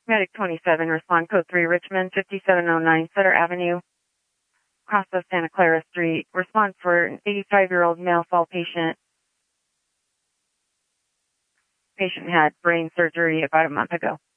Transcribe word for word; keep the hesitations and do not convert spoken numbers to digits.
Medic twenty-seven, respond code three, Richmond, fifty-seven oh nine Sutter Avenue, cross of Santa Clara Street. Response for an eighty-five-year-old male fall patient. Patient had brain surgery about a month ago.